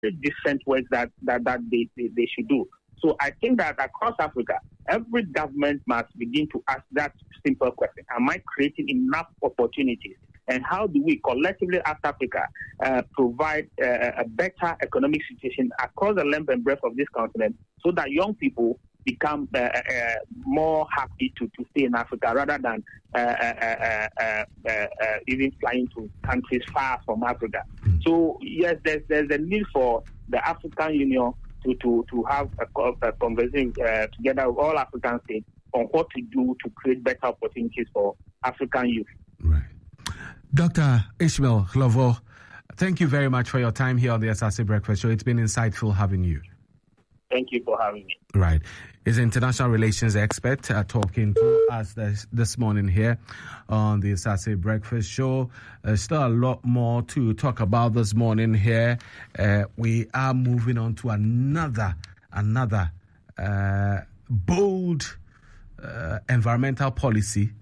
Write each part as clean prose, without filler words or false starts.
different work that they should do. So I think that across Africa, every government must begin to ask that simple question: am I creating enough opportunities? And how do we collectively as Africa provide a better economic situation across the length and breadth of this continent, so that young people become more happy to stay in Africa rather than even flying to countries far from Africa. So yes, there's a need for the African Union to have a conversation together with all African states on what to do to create better opportunities for African youth. Right. Dr. Ishmael Glovo, thank you very much for your time here on the SRC Breakfast Show. It's been insightful having you. Thank you for having me. Right. Is an international relations expert talking to us this morning here on the SRC Breakfast Show. Still a lot more to talk about this morning here. We are moving on to another bold environmental policy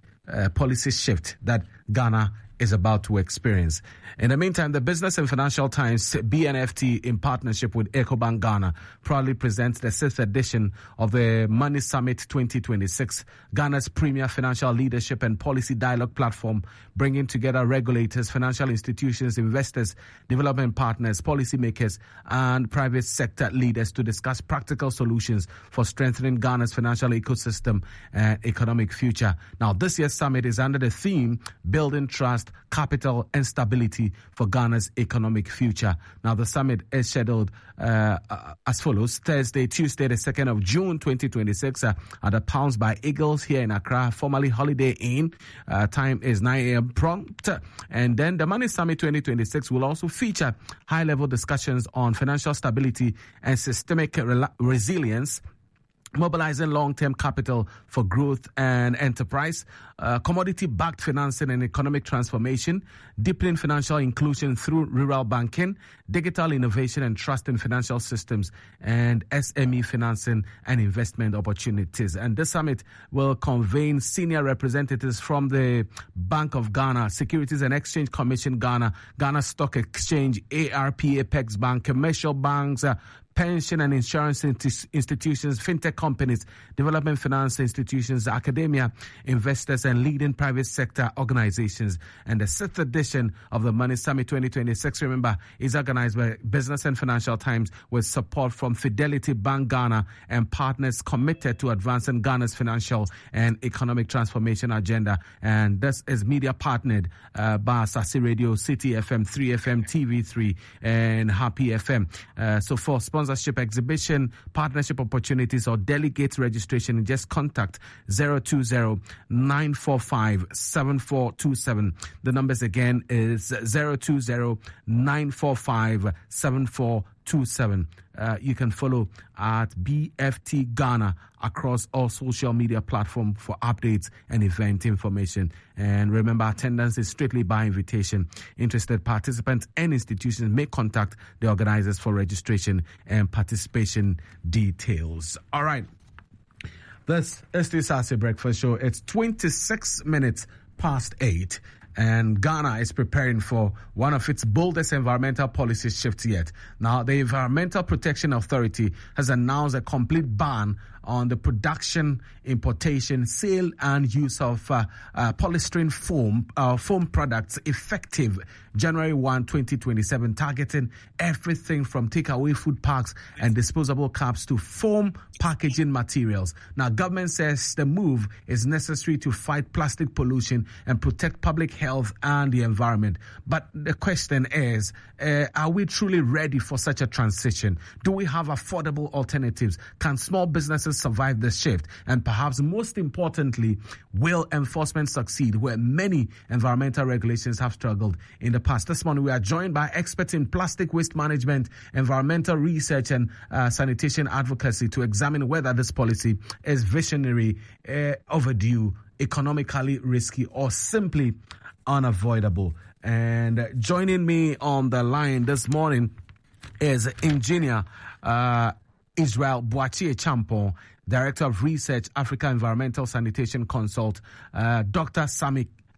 shift that Ghana is about to experience. In the meantime, the Business and Financial Times, BNFT, in partnership with Ecobank Ghana, proudly presents the 6th edition of the Money Summit 2026, Ghana's premier financial leadership and policy dialogue platform, bringing together regulators, financial institutions, investors, development partners, policymakers, and private sector leaders to discuss practical solutions for strengthening Ghana's financial ecosystem and economic future. Now, this year's summit is under the theme, Building Trust, Capital and Stability for Ghana's Economic Future. Now, the summit is scheduled as follows: Thursday, Tuesday, the 2nd of June, 2026, at the Palms by Eagles here in Accra, formerly Holiday Inn. Time is 9 a.m. prompt. And then the Money Summit 2026 will also feature high-level discussions on financial stability and systemic resilience, mobilizing long-term capital for growth and enterprise, commodity-backed financing and economic transformation, deepening financial inclusion through rural banking, digital innovation and trust in financial systems, and SME financing and investment opportunities. And this summit will convene senior representatives from the Bank of Ghana, Securities and Exchange Commission Ghana, Ghana Stock Exchange, ARP, Apex Bank, commercial banks, pension and insurance institutions, fintech companies, development finance institutions, academia, investors, and leading private sector organizations. And the 6th edition of the Money Summit 2026, remember, is organized by Business and Financial Times with support from Fidelity Bank Ghana and partners committed to advancing Ghana's financial and economic transformation agenda. And this is media partnered by Sasi Radio, City FM, 3FM, TV3, and Happy FM. So for sponsorship, exhibition, partnership opportunities, or delegate registration, just contact 020-945-7427. The numbers again is 020-945-7427. You can follow at BFT Ghana across all social media platforms for updates and event information. And remember, attendance is strictly by invitation. Interested participants and institutions may contact the organizers for registration and participation details. All right. This is the SRC Breakfast Show. It's 26 minutes past 8. And Ghana is preparing for one of its boldest environmental policy shifts yet. Now, the Environmental Protection Authority has announced a complete ban on the production, importation, sale, and use of polystyrene foam products effective January 1, 2027, targeting everything from takeaway food packs and disposable cups to foam packaging materials. Now, government says the move is necessary to fight plastic pollution and protect public health and the environment. But the question is, are we truly ready for such a transition? Do we have affordable alternatives? Can small businesses survive this shift? And perhaps most importantly, will enforcement succeed where many environmental regulations have struggled in the past? This morning, we are joined by experts in plastic waste management, environmental research, and sanitation advocacy to examine whether this policy is visionary, overdue, economically risky, or simply unavoidable. And joining me on the line this morning is engineer Israel Boachie Champon, Director of Research, Africa Environmental Sanitation Consult, Dr. Sami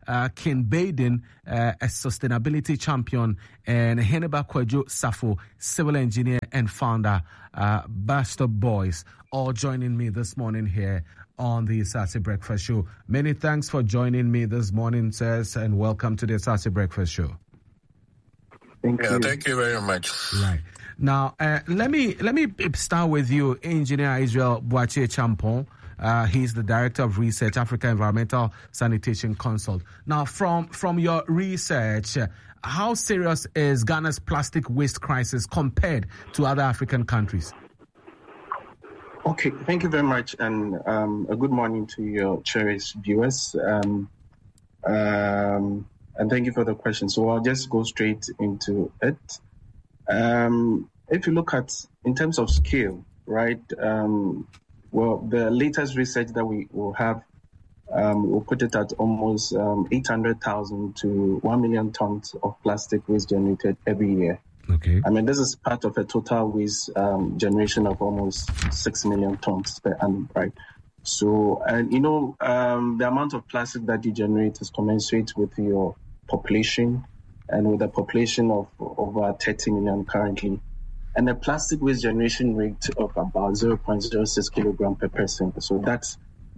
Ken Baden, a sustainability champion, and Heneba Kwadwo Safo, civil engineer and founder, Basta Boys, all joining me this morning here on the Asase Breakfast Show. Many thanks for joining me this morning, sirs, and welcome to the Asase Breakfast Show. Thank you. Thank you very much. Right. Now, let me start with you, Engineer Israel Boakye Champon. He's the Director of Research, Africa Environmental Sanitation Consult. Now, from your research, how serious is Ghana's plastic waste crisis compared to other African countries? Okay, thank you very much, and a good morning to your cherished viewers. And thank you for the question. So I'll just go straight into it. If you look at, in terms of scale, right, well, the latest research that we will have, we'll put it at almost 800,000 to 1 million tons of plastic waste generated every year. Okay. I mean, this is part of a total waste generation of almost 6 million tons per annum, right? So, and the amount of plastic that you generate is commensurate with your population, and with a population of over 30 million currently, and a plastic waste generation rate of about 0.06 kilogram per person. So that's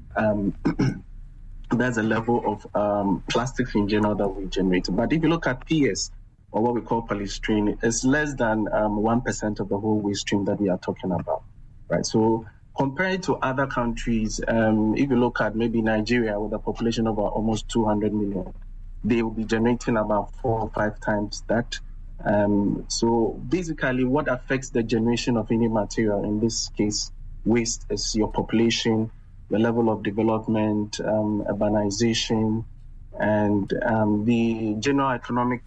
that's a level of plastics in general that we generate. But if you look at PS, or what we call polystyrene, it's less than 1% of the whole waste stream that we are talking about, right? So compared to other countries, if you look at maybe Nigeria with a population of almost 200 million, they will be generating about 4 or 5 times that. So basically what affects the generation of any material, in this case waste, is your population, the level of development, urbanization, and the general economic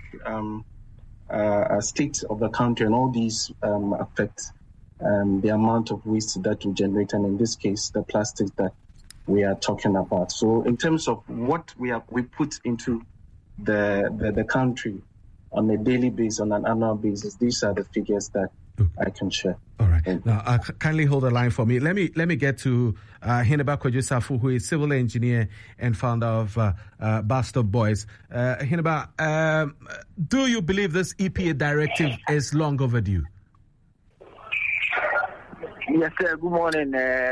state of the country, and all these affect the amount of waste that we generate, and in this case the plastics that we are talking about. So in terms of what we put into the country on a daily basis, on an annual basis, these are the figures that I can share. All right. Now, kindly hold the line for me. Let me get to Heneba Kwadwo Safo, who is civil engineer and founder of Basta Boys. Heneba, do you believe this EPA directive is long overdue? Yes, sir. Good morning.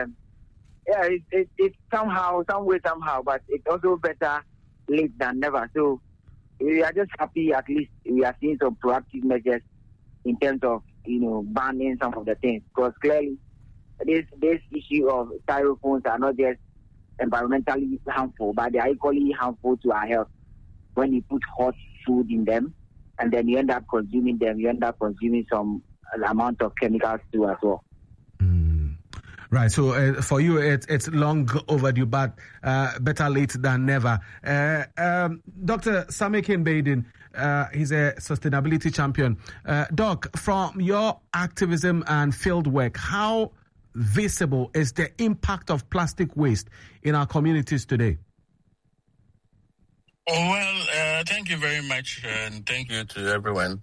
It's somehow, but it's also better late than never. So we are just happy at least we are seeing some proactive measures in terms of, banning some of the things, because clearly this issue of styrofoams are not just environmentally harmful, but they are equally harmful to our health. When you put hot food in them and then you end up consuming them, you end up consuming some amount of chemicals too as well. Right, so for you it's long overdue, but better late than never. Dr. Sammy Ken Baden, he's a sustainability champion. Doc, from your activism and field work, how visible is the impact of plastic waste in our communities today? Well, thank you very much, and thank you to everyone.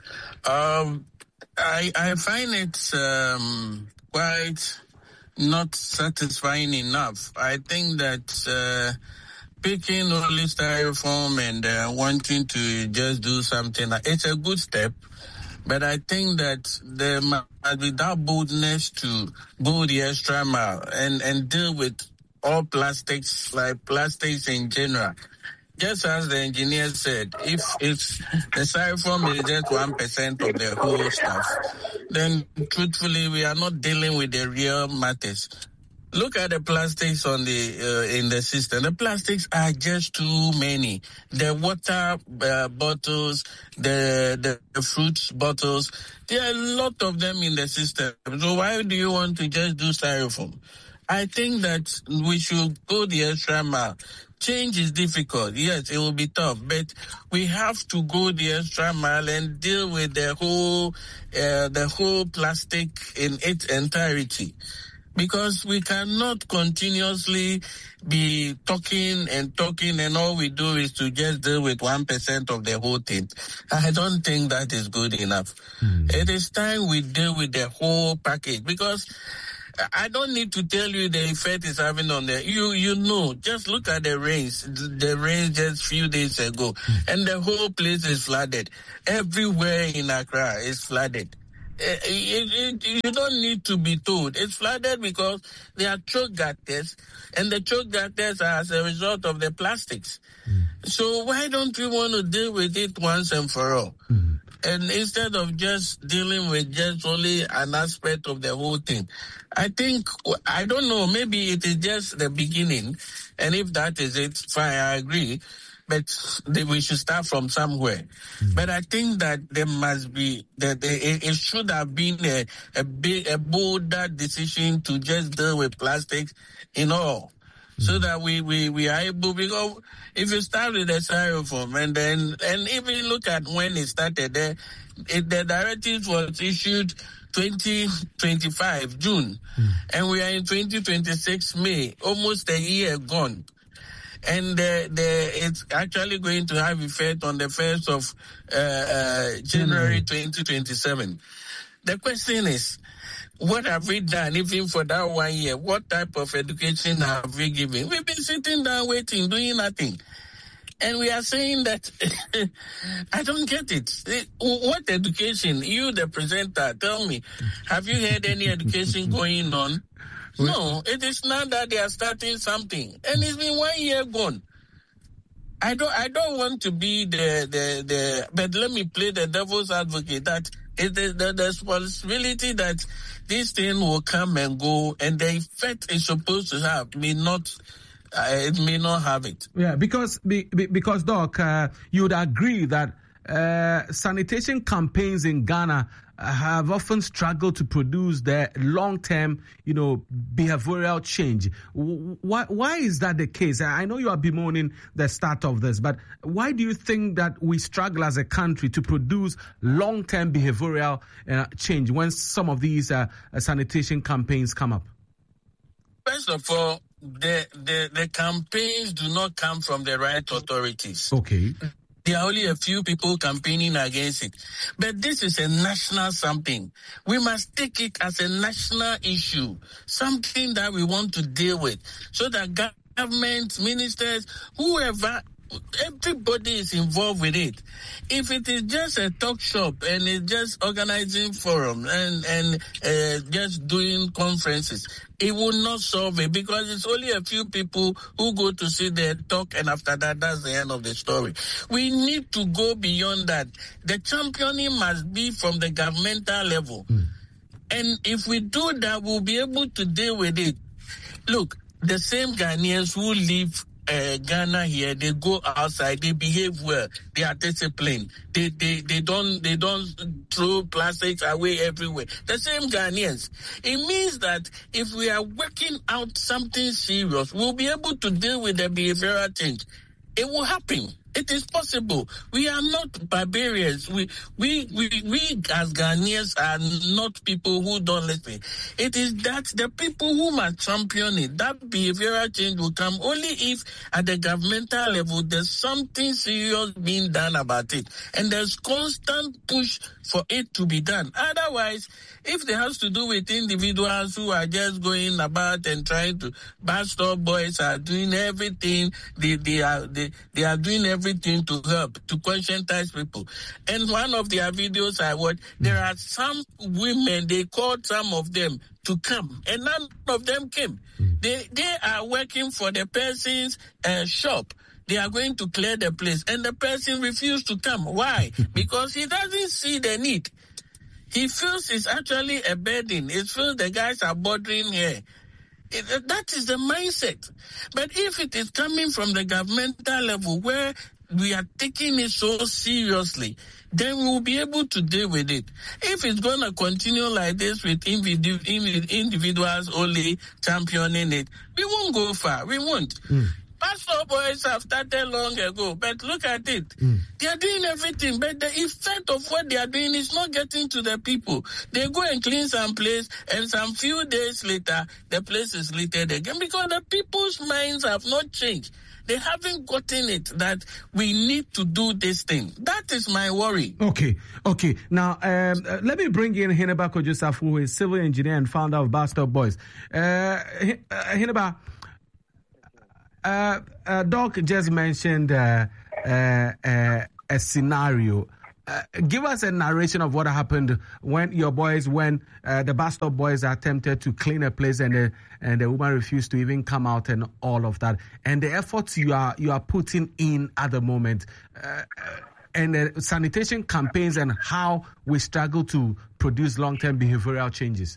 I find it quite not satisfying enough. I think that picking only styrofoam and wanting to just do something, it's a good step, but I think that there must be that boldness to go the extra mile and deal with all plastics, like plastics in general. Just as the engineer said, if the styrofoam is just 1% of the whole stuff, then truthfully we are not dealing with the real matters. Look at the plastics on in the system. The plastics are just too many. The water bottles, the fruit bottles, there are a lot of them in the system. So why do you want to just do styrofoam? I think that we should go the extra mile. Change is difficult. Yes, it will be tough, but we have to go the extra mile and deal with the whole plastic in its entirety. Because we cannot continuously be talking and all we do is to just deal with 1% of the whole thing. I don't think that is good enough. It is time we deal with the whole package, because I don't need to tell you the effect it's having on the. You know. Just look at the rains. The rain just few days ago, and the whole place is flooded. Everywhere in Accra is flooded. You don't need to be told. It's flooded because there are choke gutters, and the choke gutters are as a result of the plastics. So why don't we want to deal with it once and for all? And instead of just dealing with just only an aspect of the whole thing, I think, I don't know, maybe it is just the beginning. And if that is it, fine, I agree. But we should start from somewhere. But I think that there must be, that it should have been a bolder decision to just deal with plastics in all. So that we are able, because if you start with the styrofoam and even look at when it started, the directive was issued 2025 June, and we are in 2026 May, almost a year gone. And it's actually going to have effect on the 1st of January 2027. The question is, what have we done even for that 1 year? What type of education have we given? We've been sitting down waiting, doing nothing. And we are saying that, I don't get it. What education? You, the presenter, tell me, have you heard any education going on? No, it is not that they are starting something. And it's been 1 year gone. I don't want to be but let me play the devil's advocate that it is the possibility that this thing will come and go, and the effect it's supposed to have may not. It may not have it. Yeah, because Doc, you would agree that sanitation campaigns in Ghana have often struggled to produce the long-term, behavioral change. Why is that the case? I know you are bemoaning the start of this, but why do you think that we struggle as a country to produce long-term behavioral change when some of these sanitation campaigns come up? First of all, the campaigns do not come from the right authorities. Okay. There are only a few people campaigning against it. But this is a national something. We must take it as a national issue, something that we want to deal with, so that government, ministers, whoever, everybody is involved with it. If it is just a talk shop and it's just organizing forum and just doing conferences, it will not solve it, because it's only a few people who go to see the talk, and after that, that's the end of the story. We need to go beyond that. The championing must be from the governmental level. And if we do that, we'll be able to deal with it. Look, the same Ghanaians who live Ghana here, they go outside, they behave well, they are disciplined, they don't throw plastics away everywhere. The same Ghanaians. It means that if we are working out something serious, we'll be able to deal with the behavioral change. It will happen. It is possible. We are not barbarians. We as Ghanaians are not people who don't listen. It is that the people who must champion it, that behavioral change will come only if at the governmental level there's something serious being done about it. And there's constant push for it to be done. Otherwise, if it has to do with individuals who are just going about and trying to, bastard boys are doing everything, they are doing everything to help, to conscientize people. And one of their videos I watched, there are some women, they called some of them to come, and none of them came. They are working for the person's shop. They are going to clear the place, and the person refused to come. Why? Because he doesn't see the need. He feels it's actually a burden. He feels the guys are bothering her. That is the mindset. But if it is coming from the governmental level where we are taking it so seriously, then we will be able to deal with it. If it's going to continue like this with individuals only championing it, we won't go far. We won't. Pastor boys have started long ago, but look at it. They are doing everything, but the effect of what they are doing is not getting to the people. They go and clean some place, and some few days later, the place is littered again, because the people's minds have not changed. They haven't gotten it that we need to do this thing. That is my worry. Okay. Now, let me bring in Heneba Kojosaf, who is civil engineer and founder of Bus Stop Boys. Heneba, Doc just mentioned a scenario. Give us a narration of what happened when the Bus Stop Boys attempted to clean a place and the woman refused to even come out and all of that, and the efforts you are putting in at the moment, and the sanitation campaigns and how we struggle to produce long-term behavioral changes.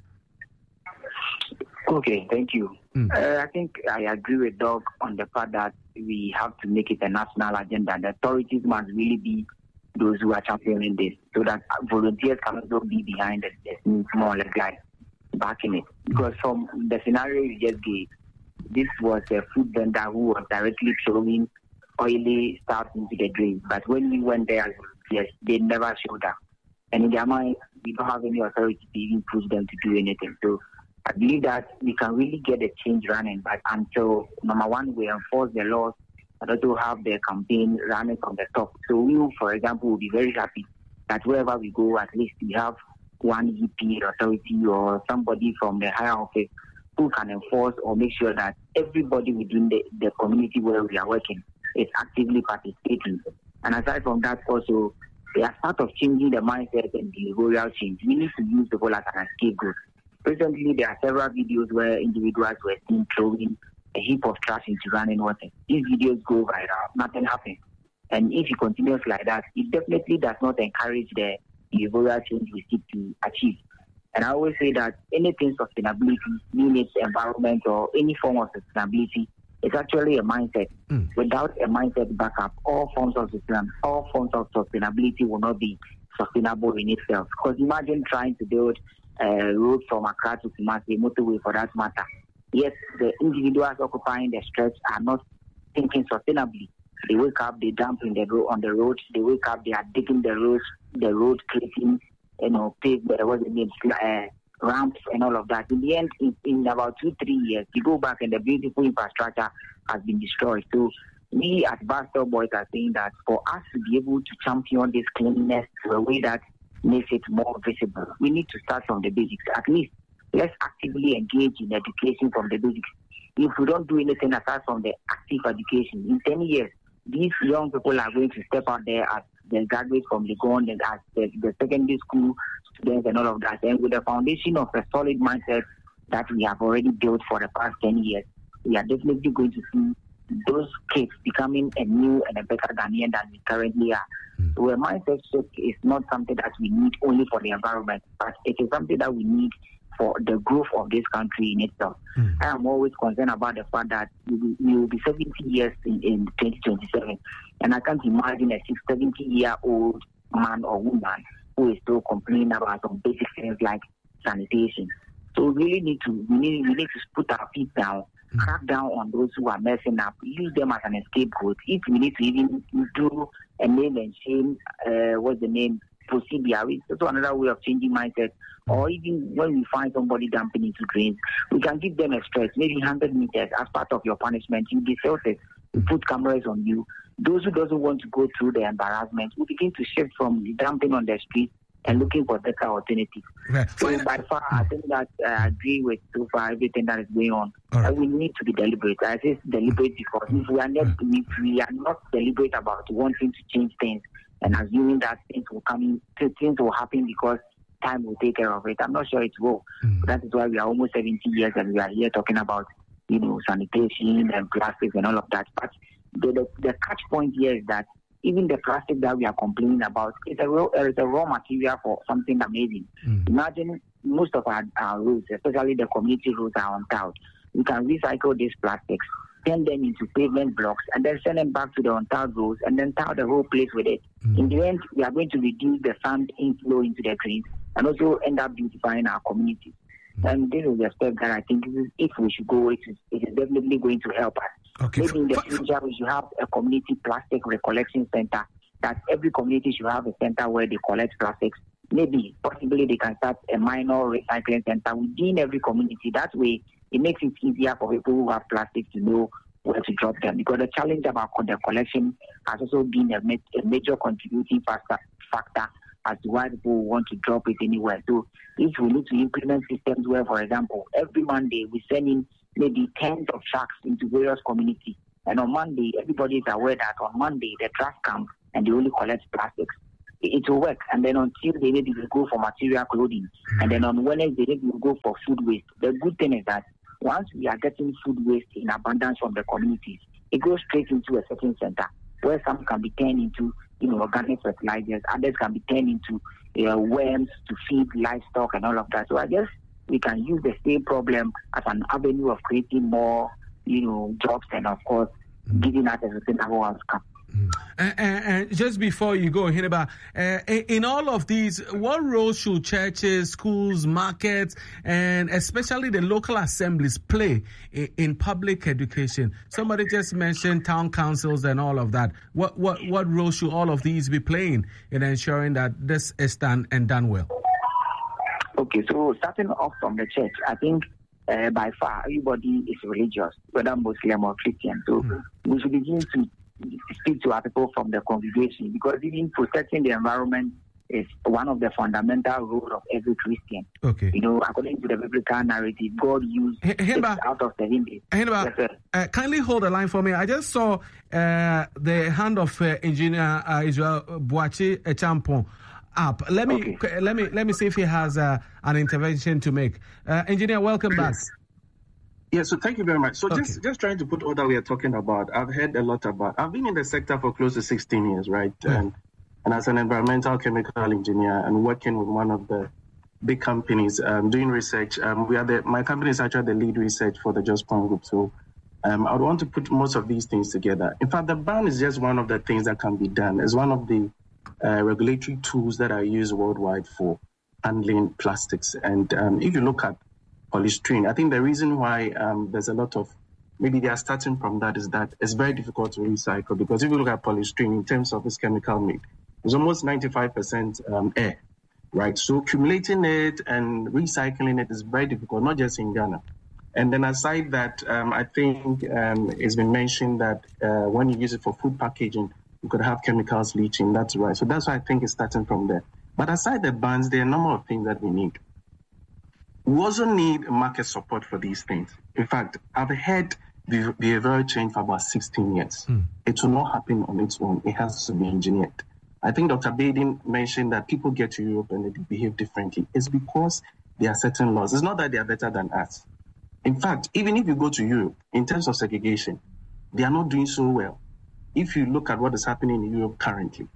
Okay, thank you. I think I agree with Doug on the part that we have to make it a national agenda. The authorities must really be those who are championing this, so that volunteers can also be behind the scenes, more or less like backing it. Because from the scenario you just gave, this was a food vendor who was directly throwing oily stuff into the drain. But when we went there as volunteers, they never showed up. And in their mind, we don't have any authority to even push them to do anything. So I believe that we can really get a change running, but until, number one, we enforce the laws, but also have the campaign running from the top. So we, for example, will be very happy that wherever we go, at least we have one EP authority or somebody from the higher office who can enforce or make sure that everybody within the community where we are working is actively participating. And aside from that, also, as part of changing the mindset and behavioral change, we need to use the whole as an scapegoat. Recently, there are several videos where individuals were seen throwing a heap of trash into running water. These videos go viral, nothing happens. And if it continues like that, it definitely does not encourage the behavioral change we seek to achieve. And I always say that anything sustainability, meaning it's environment or any form of sustainability, it's actually a mindset. Without a mindset backup, all forms of sustainability will not be sustainable in itself. Because imagine trying to build a road from Accra to Kumasi, motorway for that matter. Yes, the individuals occupying the stretch are not thinking sustainably. They wake up, they dump on the road. They wake up, they are digging the road, creating, ramps and all of that. In the end, in about 2-3 years, you go back and the beautiful infrastructure has been destroyed. So we at Bus Stop Boys are saying that for us to be able to champion this cleanliness to a way that makes it more visible, we need to start from the basics. At least let's actively engage in education from the basics. If we don't do anything aside from the active education, in 10 years, these young people are going to step out there as the graduates from Legon and as the secondary school students and all of that. And with the foundation of a solid mindset that we have already built for the past 10 years, we are definitely going to see those kids becoming a new and a better Ghanaian than we currently are. So a mindset shift is not something that we need only for the environment, but it is something that we need for the growth of this country in itself. I am always concerned about the fact that we will be 70 years in 2027, and I can't imagine a 70-year-old man or woman who is still complaining about some basic things like sanitation. So we really need to put our feet down, crack down on those who are messing up, use them as an scapegoat. If we need to even do a name and shame, procedure, it's also another way of changing mindset. Or even when we find somebody dumping into drains, we can give them a stretch, maybe 100 meters as part of your punishment. You be filtered, we put cameras on you. Those who doesn't want to go through the embarrassment, we begin to shift from dumping on the street and looking for better alternatives. Right. So by far, I think that I agree with so far everything that is going on. Right. We need to be deliberate. I say deliberate because if we are not deliberate about wanting to change things and assuming that things will happen because time will take care of it, I'm not sure it will. That is why we are almost 70 years and we are here talking about, sanitation and plastics and all of that. But the catch point here is that even the plastic that we are complaining about is a raw material for something amazing. Imagine most of our roads, especially the community roads, are untowed. We can recycle these plastics, turn them into pavement blocks, and then send them back to the untowed roads, and then tow the whole place with it. In the end, we are going to reduce the sand inflow into the drains and also end up beautifying our communities. And this is the step that I think if we should go, it is definitely going to help us. Okay. Maybe in the future we should have a community plastic recollection center, that every community should have a center where they collect plastics. Maybe, possibly they can start a minor recycling center within every community. That way, it makes it easier for people who have plastic to know where to drop them. Because the challenge about the collection has also been a major contributing factor as to why people want to drop it anywhere. So if we need to implement systems where, for example, every Monday we send in maybe tens of trucks into various communities, and on Monday everybody is aware that on Monday the trucks come and they only collect plastics, it will work. And then on Tuesday maybe we go for material clothing, and then on Wednesday maybe we go for food waste. The good thing is that once we are getting food waste in abundance from the communities, it goes straight into a certain center where some can be turned into organic fertilizers, others can be turned into worms to feed livestock and all of that. So I guess we can use the same problem as an avenue of creating more, jobs and, of course, giving us a sustainable outcome. And just before you go, Hiniba, in all of these, what role should churches, schools, markets, and especially the local assemblies play in public education? Somebody just mentioned town councils and all of that. What role should all of these be playing in ensuring that this is done and done well? Okay, so starting off from the church, I think by far everybody is religious, whether Muslim or Christian. So we should begin to speak to our people from the congregation, because even protecting the environment is one of the fundamental roles of every Christian. Okay. According to the biblical narrative, God used out of 7 days. Kindly hold the line for me. I just saw the hand of Engineer Israel Boachi Echampon up. Let me see if he has an intervention to make. Engineer, welcome back. Yeah, so thank you very much. So just trying to put all that we are talking about, I've heard a lot about. I've been in the sector for close to 16 years, right? And as an environmental chemical engineer and working with one of the big companies doing research, my company is actually the lead research for the Just Point Group. So I would want to put most of these things together. In fact, the ban is just one of the things that can be done. It's one of the regulatory tools that are used worldwide for handling plastics. And if you look at polystyrene, I think the reason why there's a lot of, maybe they are starting from that, is that it's very difficult to recycle, because if you look at polystyrene in terms of its chemical make, it's almost 95% air, right? So accumulating it and recycling it is very difficult, not just in Ghana. And then aside that, I think it's been mentioned that when you use it for food packaging, you could have chemicals leaching. That's right. So that's why I think it's starting from there. But aside the bans, there are a number of things that we need. We also need market support for these things. In fact, I've had behavioral change for about 16 years. It will not happen on its own. It has to be engineered. I think Dr. Baden mentioned that people get to Europe and they behave differently. It's because there are certain laws. It's not that they are better than us. In fact, even if you go to Europe, in terms of segregation, they are not doing so well. If you look at what is happening in Europe currently,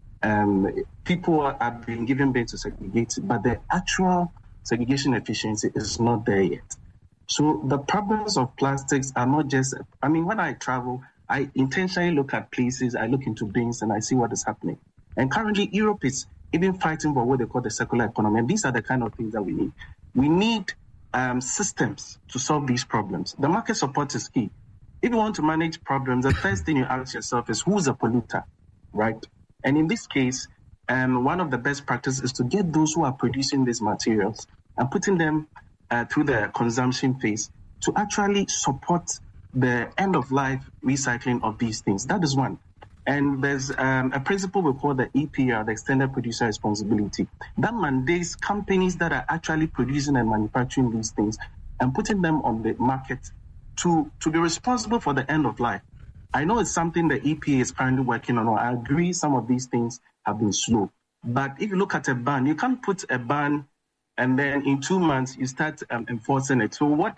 people are being given birth to segregate, but the actual segregation efficiency is not there yet. So the problems of plastics are not just, when I travel, I intentionally look at places, I look into bins and I see what is happening. And currently Europe is even fighting for what they call the circular economy. And these are the kind of things that we need. We need systems to solve these problems. The market support is key. If you want to manage problems, the first thing you ask yourself is, who's a polluter, right? And in this case, one of the best practices is to get those who are producing these materials and putting them through the consumption phase to actually support the end-of-life recycling of these things. That is one. And there's a principle we call the EPR, the Extended Producer Responsibility, that mandates companies that are actually producing and manufacturing these things and putting them on the market to be responsible for the end of life. I know it's something the EPA is currently working on. I agree some of these things have been slow. But if you look at a ban, you can't put a ban and then in 2 months you start enforcing it. So what?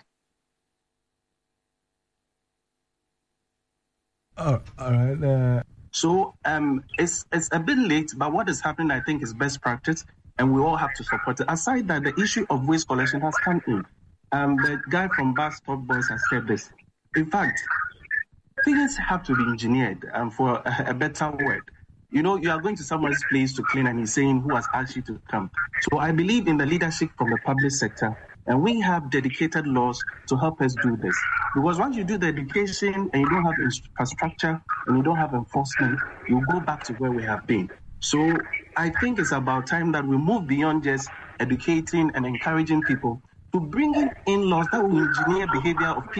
All right. So it's a bit late, but what is happening, I think, is best practice, and we all have to support it. Aside that, the issue of waste collection has come in. The guy from Bus Stop Boys has said this. In fact, things have to be engineered for a better word. You are going to someone's place to clean and he's saying, who has asked you to come? So I believe in the leadership from the public sector, and we have dedicated laws to help us do this. Because once you do the education and you don't have infrastructure and you don't have enforcement, you go back to where we have been. So I think it's about time that we move beyond just educating and encouraging people to bring in laws that will engineer behavior of people.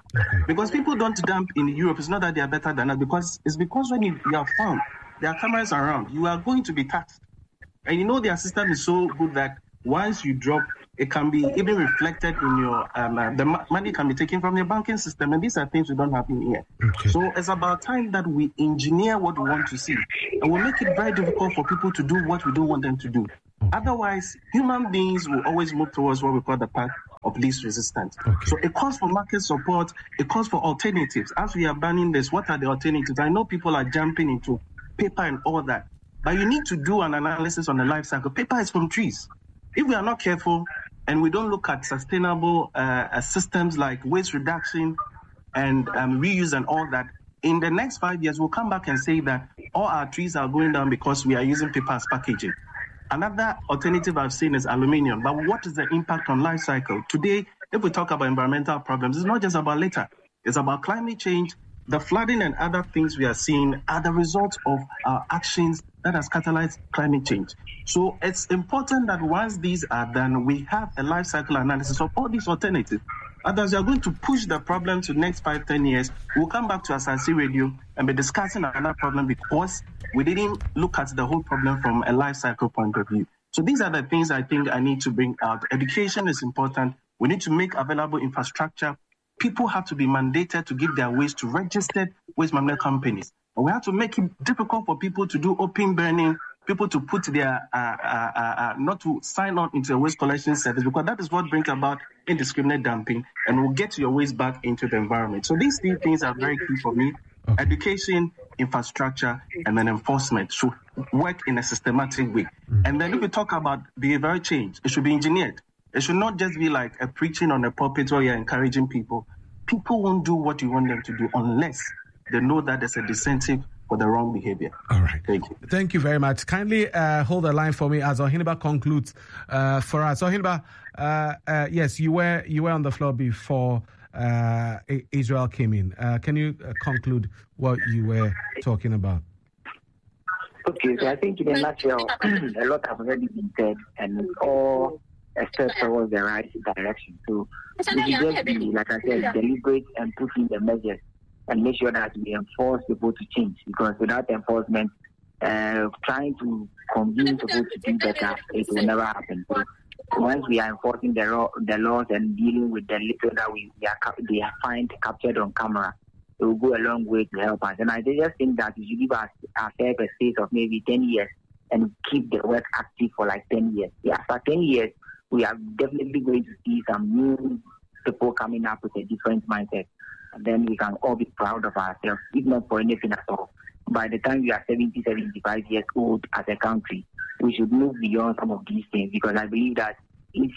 Okay. Because people don't dump in Europe. It's not that they are better than us, because when you are found, there are cameras around, you are going to be taxed. And you know their system is so good that once you drop, it can be even reflected in your, the money can be taken from your banking system. And these are things we don't have in here. Okay. So it's about time that we engineer what we want to see. And we'll make it very difficult for people to do what we don't want them to do. Okay. Otherwise, human beings will always move towards what we call the path of least resistance. Okay. So it calls for market support. It calls for alternatives. As we are banning this, what are the alternatives? I know people are jumping into paper and all that. But you need to do an analysis on the life cycle. Paper is from trees. If we are not careful and we don't look at sustainable systems like waste reduction and reuse and all that, in the next 5 years, we'll come back and say that all our trees are going down because we are using paper as packaging. Another alternative I've seen is aluminium. But what is the impact on life cycle? Today, if we talk about environmental problems, it's not just about litter. It's about climate change. The flooding and other things we are seeing are the result of our actions that has catalyzed climate change. So it's important that once these are done, we have a life cycle analysis of all these alternatives. Otherwise, we are going to push the problem to the next 5-10 years. We'll come back to Asante Radio and be discussing another problem because we didn't look at the whole problem from a life cycle point of view. So these are the things I think I need to bring out. Education is important. We need to make available infrastructure. People have to be mandated to give their waste to registered waste management companies. And we have to make it difficult for people to do open burning, people to put their, not to sign on into a waste collection service, because that is what brings about indiscriminate dumping and will get your waste back into the environment. So these three things are very key for me. Okay. Education, infrastructure, and then enforcement should work in a systematic way. Mm-hmm. And then if we talk about behavioral change, it should be engineered. It should not just be like a preaching on a pulpit where you're encouraging people. People won't do what you want them to do unless they know that there's a disincentive for the wrong behavior. All right. Thank you. Thank you very much. Kindly hold the line for me as Ohineba concludes for us. Ohineba, yes, you were on the floor before Israel came in. Can you conclude what you were talking about? Okay, so I think in a nutshell, a lot has already been said, and all a step towards the right direction. So we should just be, like I said, deliberate and put in the measures and make sure that we enforce people to change. Because without enforcement, trying to convince people to do better, it will never happen. So once we are enforcing the laws and dealing with the little that they find captured on camera, it will go a long way to help us. And I just think that we should give ourselves a space of maybe 10 years and keep the work active for like 10 years. Yeah, after 10 years, we are definitely going to see some new people coming up with a different mindset. And then we can all be proud of ourselves, if not for anything at all. By the time we are 70, 75 years old as a country, we should move beyond some of these things, because I believe that if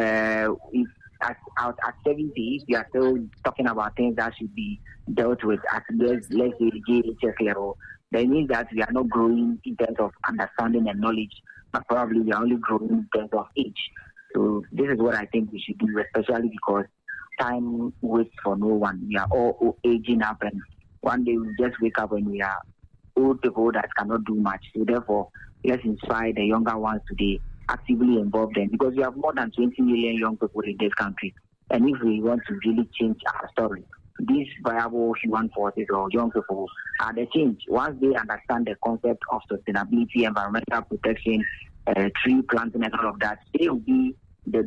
at 70, if we are still talking about things that should be dealt with at, let's say, the JHS level, that means that we are not growing in terms of understanding and knowledge, but probably we are only growing in terms of age. So this is what I think we should do, especially because time waits for no one. We are all aging up, and one day we just wake up and we are old people that cannot do much. So therefore, let's inspire the younger ones today, actively involve them, because we have more than 20 million young people in this country. And if we want to really change our story, these viable human forces or young people are the change. Once they understand the concept of sustainability, environmental protection, tree planting and all of that, they will be the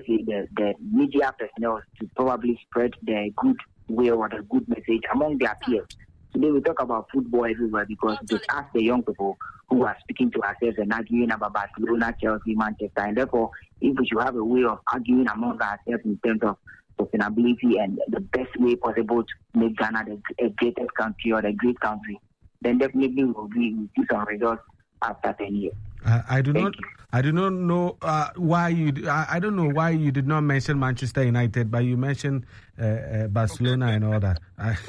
media personnel to probably spread the good way or the good message among their peers. Today we talk about football everywhere because it's us, the young people, who are speaking to ourselves and arguing about Barcelona, Chelsea, Manchester. And therefore, if we should have a way of arguing among ourselves in terms of sustainability and the best way possible to make Ghana the greatest country or the great country, then definitely we will see some results after 10 years. I do not know why you. I don't know why you did not mention Manchester United, but you mentioned Barcelona and all that.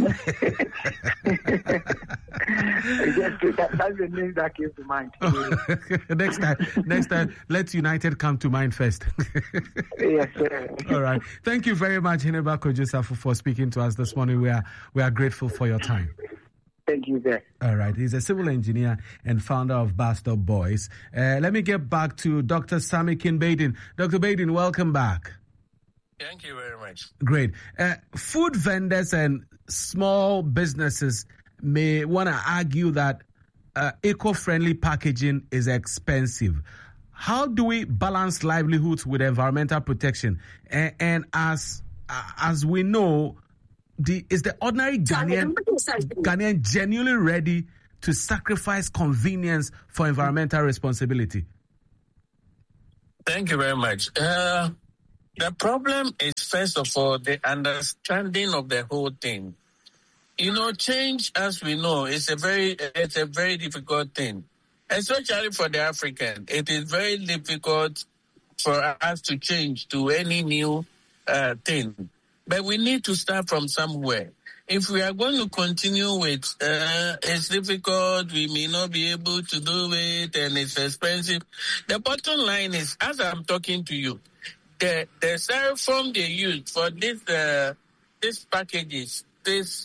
That's the name that came to mind. next time, let United come to mind first. Yes, sir. All right. Thank you very much, Ohineba Kojo-Safo, for speaking to us this morning. We are grateful for your time. Thank you, sir. All right. He's a civil engineer and founder of Bus Stop Boys. Let me get back to Dr. Sammy Kinbaden. Dr. Baden, welcome back. Thank you very much. Great. Food vendors and small businesses may want to argue that eco-friendly packaging is expensive. How do we balance livelihoods with environmental protection? And as we know, is the ordinary Ghanaian genuinely ready to sacrifice convenience for environmental responsibility? Thank you very much. The problem is, first of all, the understanding of the whole thing. Change, as we know, it's a very difficult thing, especially for the African. It is very difficult for us to change to any new thing. But we need to start from somewhere. If we are going to continue with it's difficult, we may not be able to do it, and it's expensive. The bottom line is, as I'm talking to you, the styrofoam they use for this packages,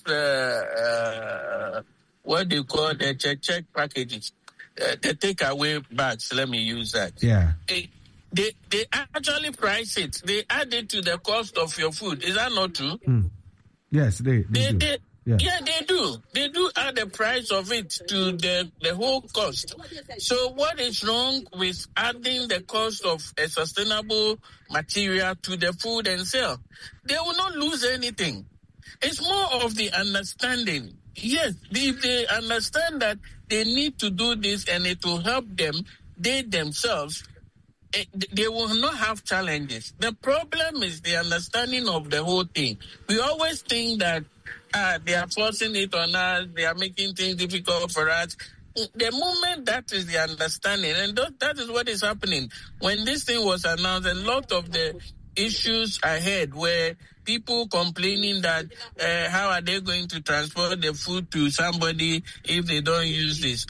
what they call the check packages, the takeaway bags. Let me use that. Yeah. They actually price it. They add it to the cost of your food. Is that not true? Yes, they do. Yeah, they do. They do add the price of it to the whole cost. So what is wrong with adding the cost of a sustainable material to the food and sell? They will not lose anything. It's more of the understanding. Yes, if they understand that they need to do this and it will help them, they themselves, they will not have challenges. The problem is the understanding of the whole thing. We always think that they are forcing it on us, they are making things difficult for us. The moment that is the understanding, and that is what is happening. When this thing was announced, a lot of the issues ahead were people complaining that how are they going to transport the food to somebody if they don't use this?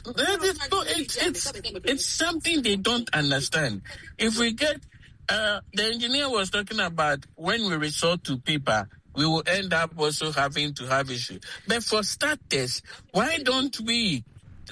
It's something they don't understand. If we get, the engineer was talking about when we resort to paper, we will end up also having to have issues. But for starters, why don't we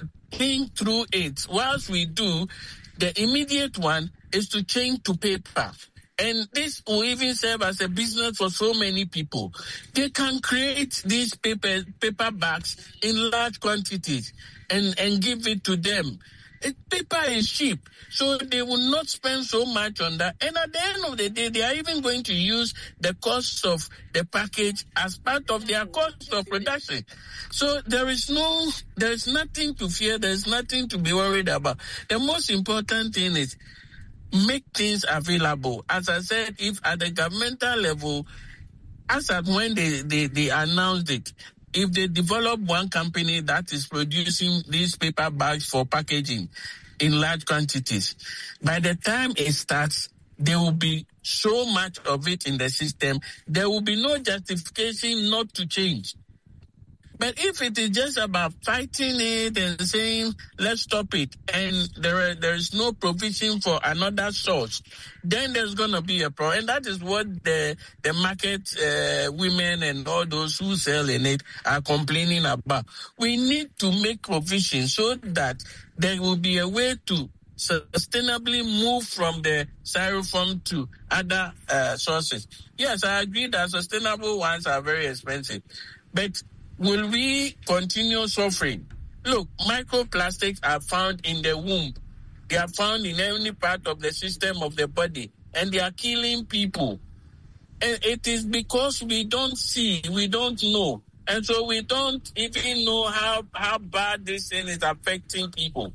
think through it? Whilst we do, the immediate one is to change to paper. And this will even serve as a business for so many people. They can create these paper bags in large quantities and give it to them. Paper is cheap, so they will not spend so much on that. And at the end of the day, they are even going to use the cost of the package as part of their cost of production. So there is nothing to fear. There is nothing to be worried about. The most important thing is make things available. As I said, if at the governmental level, as at when they announced it, if they develop one company that is producing these paper bags for packaging in large quantities, by the time it starts, there will be so much of it in the system, there will be no justification not to change. But if it is just about fighting it and saying, let's stop it, and there is no provision for another source, then there's going to be a problem. And that is what the market women and all those who sell in it are complaining about. We need to make provision so that there will be a way to sustainably move from the styrofoam to other sources. Yes, I agree that sustainable ones are very expensive, but will we continue suffering? Look, microplastics are found in the womb. They are found in any part of the system of the body, and they are killing people. And it is because we don't see, we don't know. And so we don't even know how bad this thing is affecting people.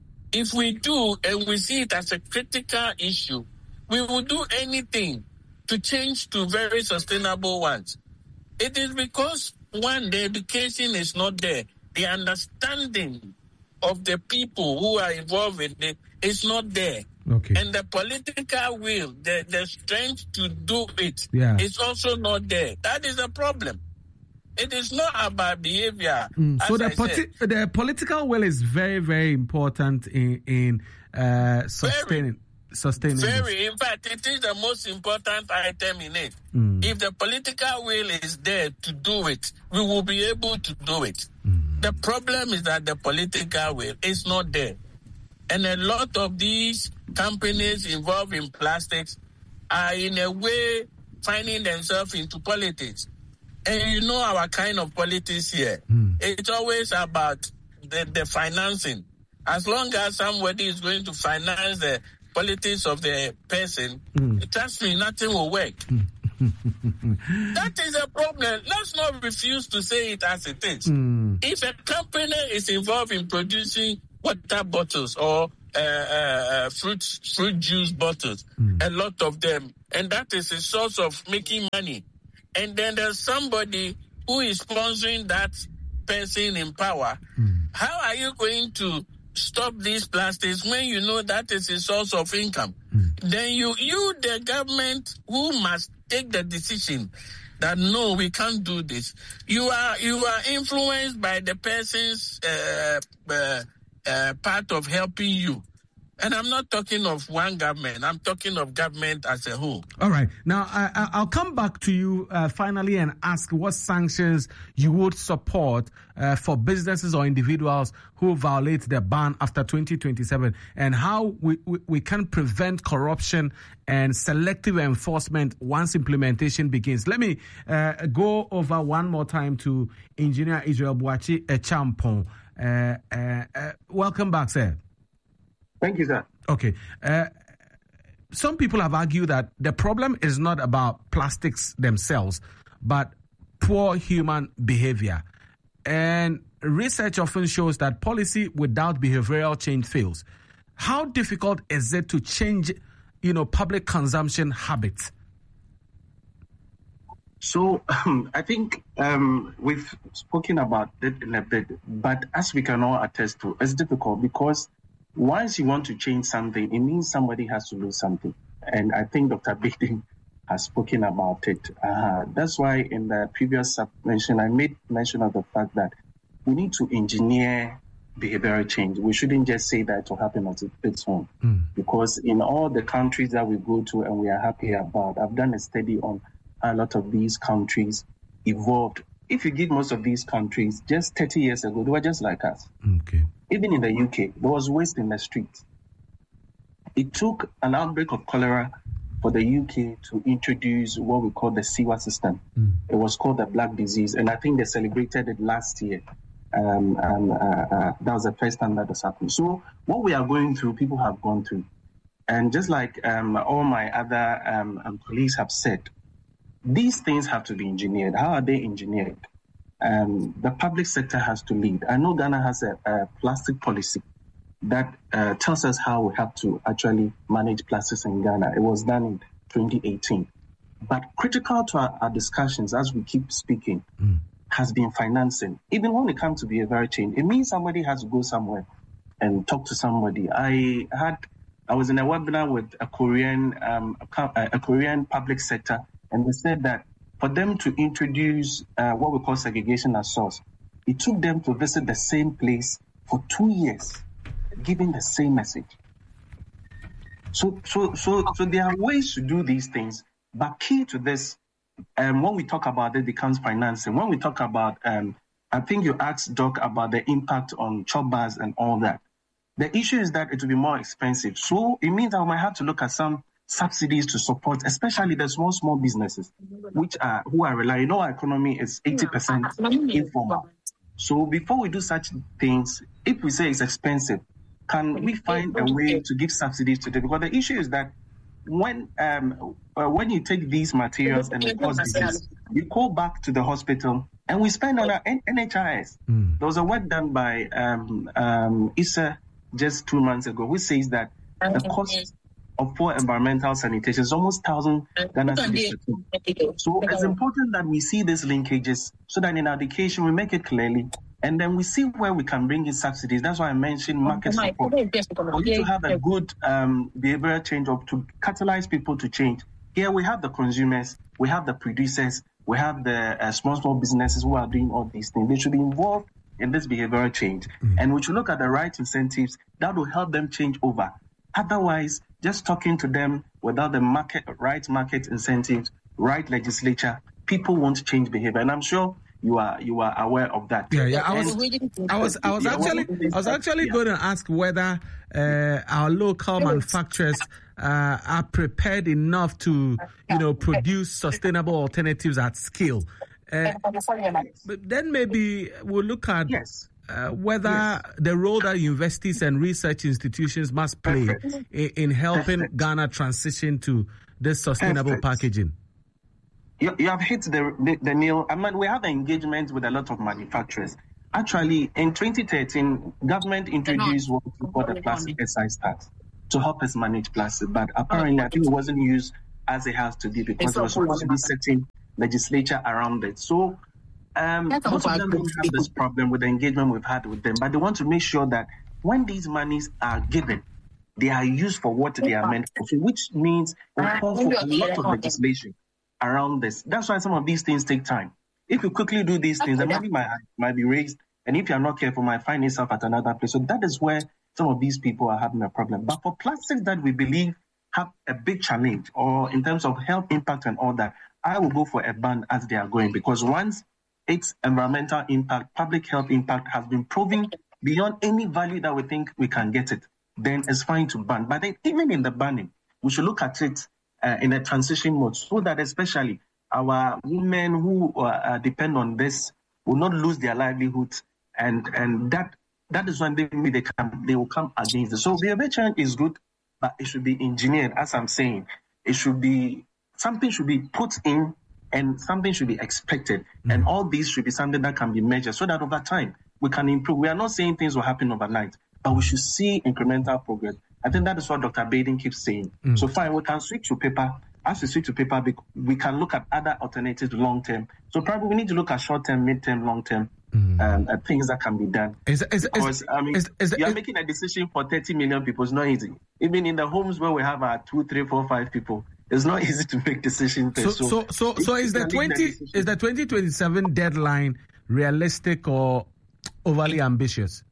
If we do, and we see it as a critical issue, we will do anything to change to very sustainable ones. It is because one, the education is not there. The understanding of the people who are involved in it is not there. Okay. And the political will, the strength to do it is also not there. That is a problem. It is not about behavior. So the political will is very, very important in sustaining. Very, in fact, it is the most important item in it. If the political will is there to do it, we will be able to do it. The problem is that the political will is not there. And a lot of these companies involved in plastics are in a way finding themselves into politics. And you know our kind of politics here. It's always about the financing. As long as somebody is going to finance the politics of the person, trust me, nothing will work. That is a problem. Let's not refuse to say it as it is. If a company is involved in producing water bottles or fruit juice bottles, a lot of them, and that is a source of making money, and then there's somebody who is sponsoring that person in power, how are you going to stop these plastics when you know that is a source of income? Then you the government, who must take the decision that no, we can't do this. You are influenced by the person's part of helping you. And I'm not talking of one government. I'm talking of government as a whole. All right. Now, I'll come back to you finally and ask what sanctions you would support for businesses or individuals who violate the ban after 2027, and how we can prevent corruption and selective enforcement once implementation begins. Let me go over one more time to Engineer Israel Boakye Acheampong. Welcome back, sir. Thank you, sir. Okay. Some people have argued that the problem is not about plastics themselves, but poor human behavior. And research often shows that policy without behavioral change fails. How difficult is it to change, public consumption habits? So I think we've spoken about it in a bit, but as we can all attest to, it's difficult because once you want to change something, it means somebody has to lose something. And I think Dr. Baden has spoken about it. That's why in the previous submission, I made mention of the fact that we need to engineer behavioral change. We shouldn't just say that it will happen on its own. Because in all the countries that we go to and we are happy about, I've done a study on a lot of these countries evolved. If you give most of these countries, just 30 years ago, they were just like us. Okay. Even in the UK, there was waste in the streets. It took an outbreak of cholera for the UK to introduce what we call the sewer system. It was called the Black Disease, and I think they celebrated it last year. That was the first time that has happened. So what we are going through, people have gone through. And just like all my other colleagues have said, these things have to be engineered. How are they engineered? The public sector has to lead. I know Ghana has a plastic policy that tells us how we have to actually manage plastics in Ghana. It was done in 2018. But critical to our discussions as we keep speaking has been financing. Even when it comes to behavioral change, it means somebody has to go somewhere and talk to somebody. I was in a webinar with a Korean public sector, and they said that for them to introduce what we call segregation as source, it took them to visit the same place for 2 years, giving the same message. So there are ways to do these things, but key to this, when we talk about it, becomes financing. When we talk about, I think you asked Doc about the impact on chop bars and all that. The issue is that it will be more expensive. So it means I might have to look at some subsidies to support, especially the small businesses, who are relying. Our economy is 80% informal. So before we do such things, if we say it's expensive, can we find a way to give subsidies to them? Because the issue is that when you take these materials and it causes disease, you call back to the hospital and we spend on our NHIS. There was a work done by ISA just 2 months ago, which says that the cost of poor environmental sanitation is almost 1,000 Ghana cedis. So it's important that we see these linkages so that in education we make it clearly, and then we see where we can bring in subsidies. That's why I mentioned market support. For you to have a good behavioral change or to catalyze people to change. Here we have the consumers, we have the producers, we have the small businesses who are doing all these things. They should be involved in this behavioral change. And we should look at the right incentives that will help them change over. Otherwise, just talking to them without the right market incentives, right legislature, people won't change behavior. And I'm sure you are aware of that. Yeah. I was actually going to ask whether our local manufacturers are prepared enough to, produce sustainable alternatives at scale. But then maybe we'll look at whether the role that universities and research institutions must play in helping Ghana transition to this sustainable packaging. You have hit the nail. I mean, we have engagement with a lot of manufacturers. Actually, in 2013, government introduced what we call the plastic excise tax to help us manage plastic. But apparently, I think it wasn't used as it has to be because there was supposed to be certain legislature around it. So most of them don't have this problem with the engagement we've had with them. But they want to make sure that when these monies are given, they are used for what they are meant for, which means we call for a lot of legislation around this. That's why some of these things take time. If you quickly do these things, the money might be raised, and if you're not careful, might find yourself at another place. So that is where some of these people are having a problem. But for plastics that we believe have a big challenge, or in terms of health impact and all that, I will go for a ban as they are going, because once its environmental impact, public health impact has been proven beyond any value that we think we can get it, then it's fine to ban. But then even in the banning, we should look at it in a transition mode, so that especially our women who depend on this will not lose their livelihoods, and that is when they will come against it. So the evaluation is good, but it should be engineered. As I'm saying, something should be put in, and something should be expected, and all these should be something that can be measured, so that over time we can improve. We are not saying things will happen overnight, but we should see incremental progress. I think that is what Dr. Baden keeps saying. So fine, we can switch to paper. As we switch to paper, we can look at other alternatives long term. So probably we need to look at short term, mid term, long term things that can be done. You are making a decision for 30 million people. It's not easy. Even in the homes where we have 2, 3, 4, 5 people, it's not easy to make decisions. So is the 2027 deadline realistic or overly ambitious?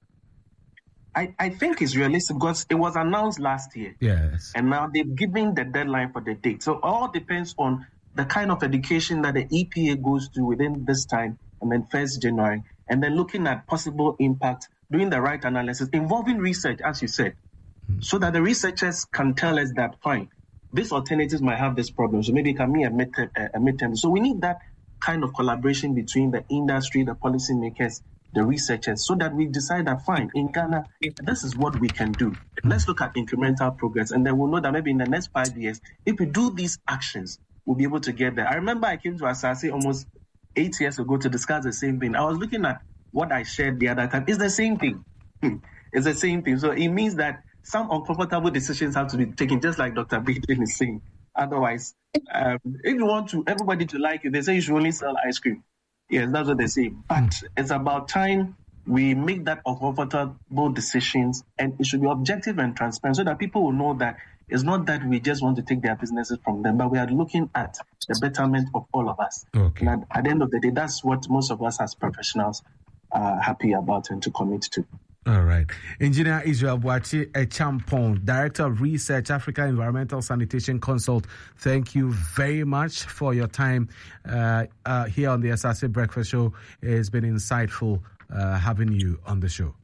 I think it's realistic because it was announced last year. Yes. And now they've given the deadline for the date. So all depends on the kind of education that the EPA goes to within this time, and then 1st January, and then looking at possible impact, doing the right analysis, involving research, as you said, so that the researchers can tell us that, fine, these alternatives might have this problem, so maybe it can be a midterm. So we need that kind of collaboration between the industry, the policymakers, the researchers, so that we decide that, fine, in Ghana, this is what we can do. Let's look at incremental progress, and then we'll know that maybe in the next 5 years, if we do these actions, we'll be able to get there. I remember I came to Asase almost 8 years ago to discuss the same thing. I was looking at what I shared the other time. It's the same thing. It's the same thing. So it means that some uncomfortable decisions have to be taken, just like Dr. Baden is saying. Otherwise, if you want everybody to like you, they say you should only sell ice cream. Yes, that's what they say. But it's about time we make that uncomfortable decisions, and it should be objective and transparent, so that people will know that it's not that we just want to take their businesses from them, but we are looking at the betterment of all of us. Okay. And at the end of the day, that's what most of us as professionals are happy about and to commit to. All right. Engineer Israel Boakye Acheampong, Director of Research, Africa Environmental Sanitation Consult, thank you very much for your time here on the Asase Breakfast Show. It's been insightful having you on the show.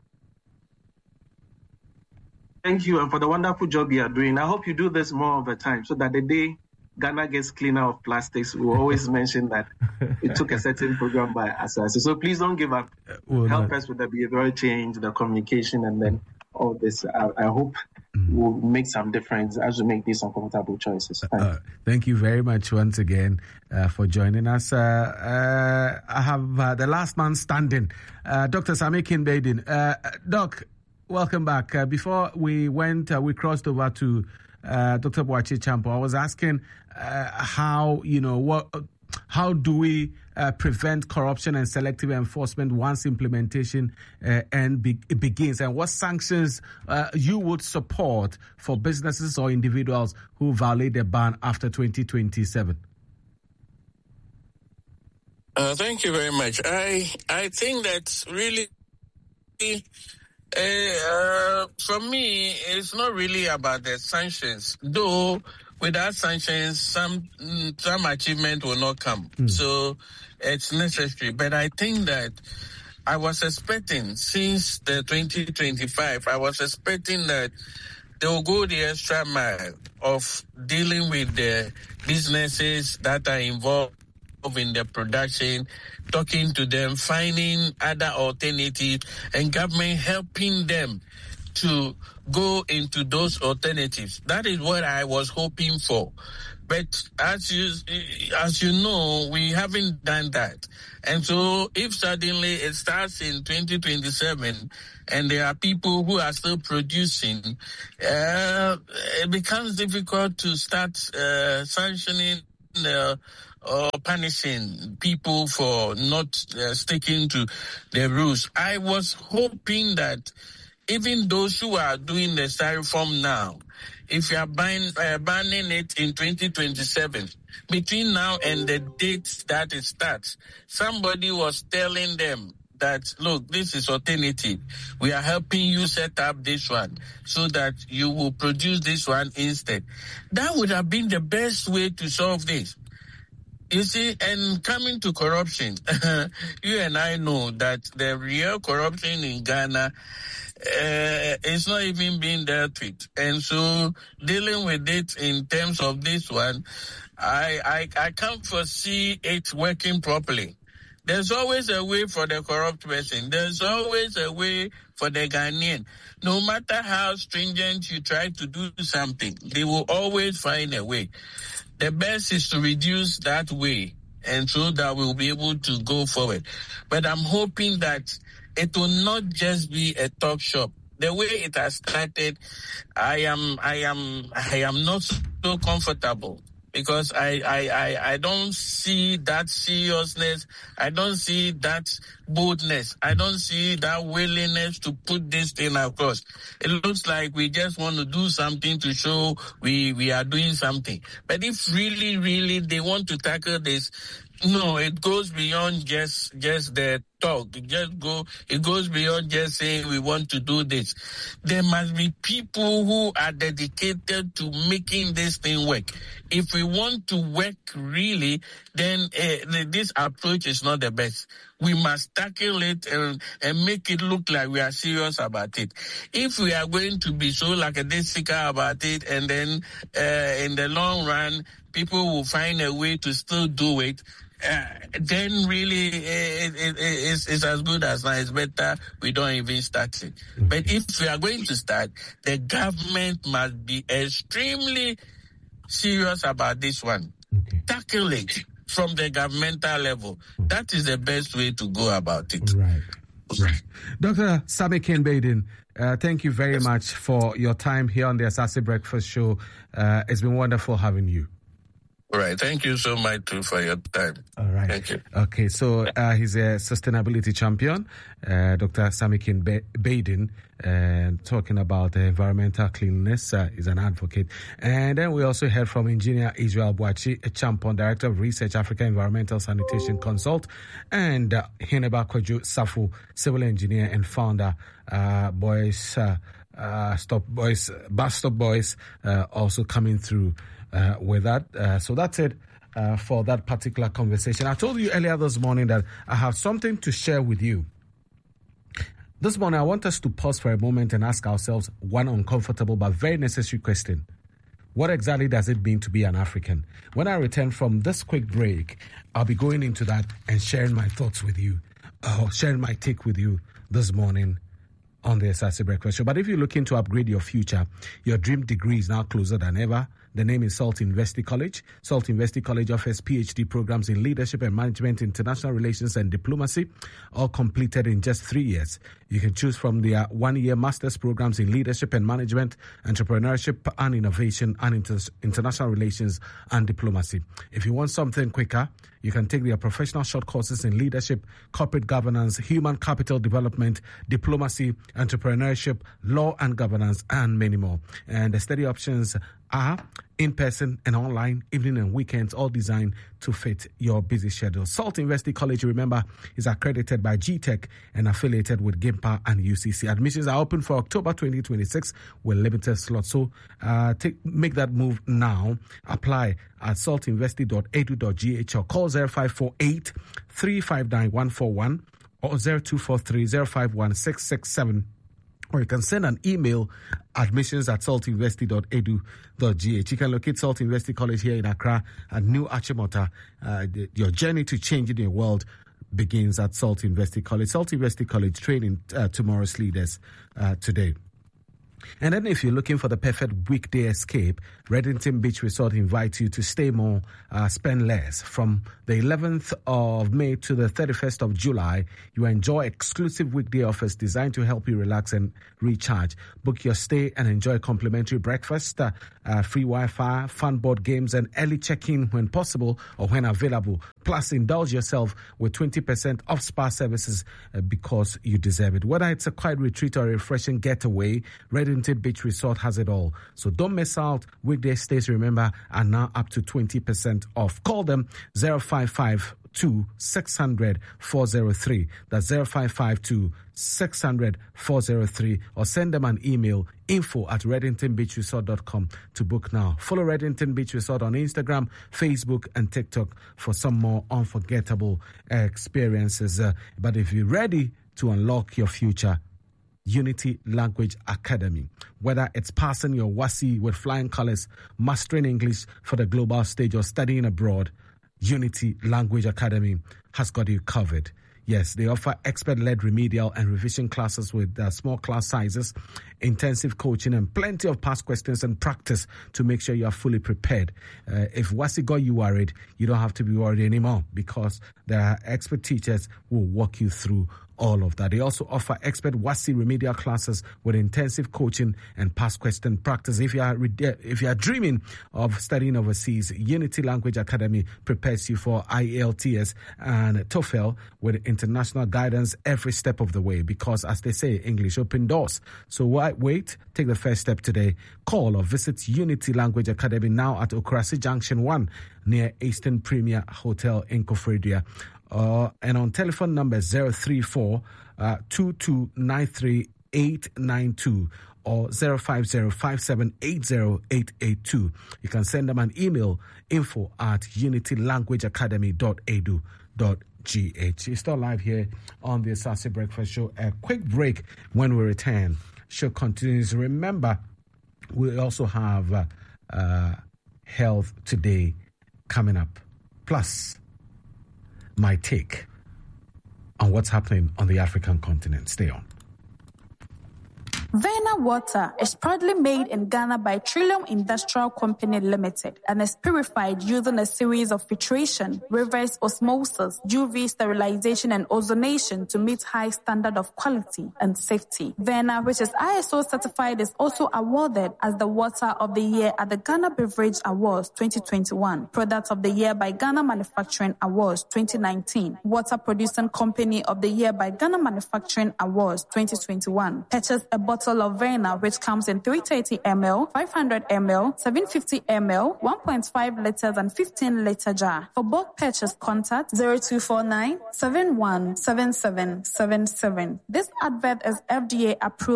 Thank you, and for the wonderful job you are doing. I hope you do this more of the time, so that the day Ghana gets cleaner of plastics, we always mention that it took a certain program by Asase. So please don't give up. Help us with the behavioral change, the communication, and then all this. I hope will make some difference as we make these uncomfortable choices. Thank you very much once again for joining us. I have the last man standing, Dr. Sammy Baden. Doc, welcome back. Before we crossed over to Dr. Boakye Acheampong. I was asking how do we prevent corruption and selective enforcement once implementation begins, and what sanctions you would support for businesses or individuals who violate the ban after 2027? Thank you very much. I think that's really for me, it's not really about the sanctions, though without sanctions, some achievement will not come. So it's necessary. But I think that I was expecting, since the 2025, I was expecting that they will go the extra mile of dealing with the businesses that are involved in the production, talking to them, finding other alternatives, and government helping them to go into those alternatives. That is what I was hoping for. But as you know, we haven't done that. And so if suddenly it starts in 2027 and there are people who are still producing, it becomes difficult to start sanctioning or punishing people for not sticking to the rules. I was hoping that even those who are doing the styrofoam now, if you are banning it in 2027, between now and the date that it starts, somebody was telling them that, look, this is alternative. We are helping you set up this one so that you will produce this one instead. That would have been the best way to solve this. You see, and coming to corruption, you and I know that the real corruption in Ghana is not even being dealt with. And so dealing with it in terms of this one, I can't foresee it working properly. There's always a way for the corrupt person. There's always a way for the Ghanaian. No matter how stringent you try to do something, they will always find a way. The best is to reduce that way, and so that we'll be able to go forward. But I'm hoping that it will not just be a talk shop. The way it has started, I am not so comfortable, because I don't see that seriousness. I don't see that boldness. I don't see that willingness to put this thing across. It looks like we just want to do something to show we are doing something. But if really they want to tackle this, no, it goes beyond just the talk. It goes beyond just saying we want to do this. There must be people who are dedicated to making this thing work. If we want to work really, then this approach is not the best. We must tackle it and make it look like we are serious about it. If we are going to be so lackadaisical about it, and then in the long run, people will find a way to still do it, then really it's as good as now. It's better we don't even start it. But if we are going to start, the government must be extremely serious about this one. Tackle it from the governmental level. That is the best way to go about it. Right. Dr. Samikin Baiden, thank you very much for your time here on the Asase Breakfast Show. It's been wonderful having you. All right. Thank you so much, too, for your time. All right. Thank you. Okay, so he's a sustainability champion, Dr. Samikin Baiden, talking about environmental cleanliness. He's an advocate. And then we also heard from Engineer Israel Boachi, a champion, Director of Research, Africa Environmental Sanitation Consult, and Heneba Kojo Safu, Civil Engineer and founder, Bus Stop Boys, also coming through with that. So that's it for that particular conversation. I told you earlier this morning that I have something to share with you. This morning, I want us to pause for a moment and ask ourselves one uncomfortable but very necessary question. What exactly does it mean to be an African? When I return from this quick break, I'll be going into that and sharing my thoughts with you, sharing my take with you this morning on the Asase Breakfast Show. But if you're looking to upgrade your future, your dream degree is now closer than ever. The name is Salt University College. Salt University College offers PhD programs in leadership and management, international relations and diplomacy, all completed in just 3 years. You can choose from their 1-year master's programs in leadership and management, entrepreneurship and innovation, and international relations and diplomacy. If you want something quicker, you can take their professional short courses in leadership, corporate governance, human capital development, diplomacy, entrepreneurship, law and governance, and many more. And the study options are in-person and online, evening and weekends, all designed to fit your busy schedule. Salt University College, remember, is accredited by GTech and affiliated with GIMPA and UCC. Admissions are open for October 2026 with limited slots. So make that move now. Apply at saltuniversity.edu.gh or call 0548 359 141 or 0243 051 667 or you can send an email, admissions@saltuniversity.edu.gh. You can locate Salt University College here in Accra at New Achimota. Your journey to changing your world begins at Salt University College. Salt University College, training tomorrow's leaders today. And then if you're looking for the perfect weekday escape, Reddington Beach Resort invites you to stay more, spend less. From the 11th of May to the 31st of July, you enjoy exclusive weekday offers designed to help you relax and recharge. Book your stay and enjoy complimentary breakfast, free Wi-Fi, fun board games, and early check-in when possible or when available. Plus, indulge yourself with 20% off spa services because you deserve it. Whether it's a quiet retreat or a refreshing getaway, Reddington Beach Resort has it all. So don't miss out. Weekday stays, remember, are now up to 20% off. Call them 0552-600-403. That's 0552-600-403. Or send them an email, info@reddingtonbeachresort.com to book now. Follow Reddington Beach Resort on Instagram, Facebook, and TikTok for some more unforgettable experiences. But if you're ready to unlock your future, Unity Language Academy. Whether it's passing your WASSCE with flying colors, mastering English for the global stage, or studying abroad, Unity Language Academy has got you covered. Yes, they offer expert-led remedial and revision classes with small class sizes, intensive coaching, and plenty of past questions and practice to make sure you are fully prepared. If WASSCE got you worried, you don't have to be worried anymore because there are expert teachers who will walk you through all of that. They also offer expert WASSCE remedial classes with intensive coaching and past question practice. If you are dreaming of studying overseas, Unity Language Academy prepares you for IELTS and TOEFL with international guidance every step of the way. Because, as they say, English open doors. So why wait? Take the first step today. Call or visit Unity Language Academy now at Okrasi Junction 1 near Eastern Premier Hotel in Kofredia. And on telephone number 034-2293-892 or 050-5780-882. You can send them an email, info@unitylanguageacademy.edu.gh. You're still live here on the Asase Breakfast Show. A quick break. When we return, show continues. Remember, we also have Health Today coming up. Plus, my take on what's happening on the African continent. Stay on. Vena water is proudly made in Ghana by Trillium Industrial Company Limited and is purified using a series of filtration, reverse osmosis, UV sterilization, and ozonation to meet high standard of quality and safety. Vena, which is ISO certified, is also awarded as the Water of the Year at the Ghana Beverage Awards 2021, Product of the Year by Ghana Manufacturing Awards 2019, Water Producing Company of the Year by Ghana Manufacturing Awards 2021. Purchase a bottle of Vena, which comes in 330 ml, 500 ml, 750 ml, 1.5 liters, and 15-liter jar. For bulk purchase, contact 0249-717777. This advert is FDA approved.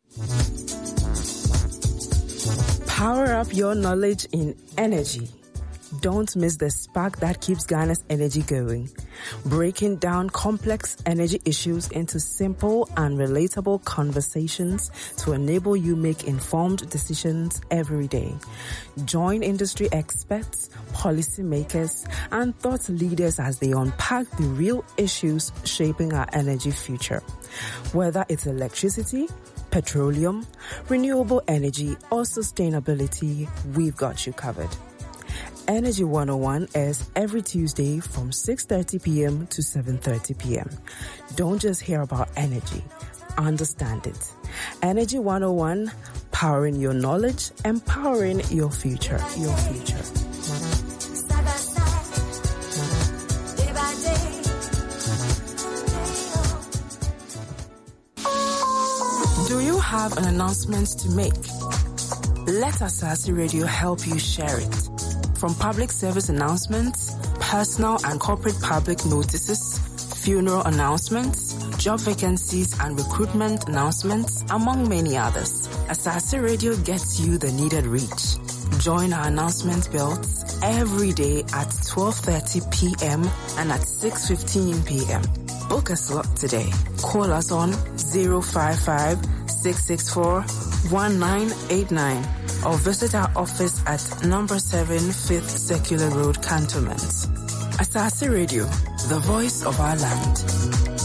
Power up your knowledge in energy. Don't miss the spark that keeps Ghana's energy going. Breaking down complex energy issues into simple and relatable conversations to enable you make informed decisions every day. Join industry experts, policymakers, and thought leaders as they unpack the real issues shaping our energy future. Whether it's electricity, petroleum, renewable energy, or sustainability, we've got you covered. Energy 101 airs every Tuesday from 6:30 p.m. to 7:30 p.m. Don't just hear about energy, understand it. Energy 101, powering your knowledge, empowering your future. Your future. Do you have an announcement to make? Let Asase Radio help you share it. From public service announcements, personal and corporate public notices, funeral announcements, job vacancies and recruitment announcements, among many others, Asase Radio gets you the needed reach. Join our announcement belts every day at 12:30 p.m. and at 6:15 p.m. Book a slot today. Call us on 055 0664-1989 or visit our office at number 7 5th Circular Road, Cantonment. Asase Radio, the voice of our land.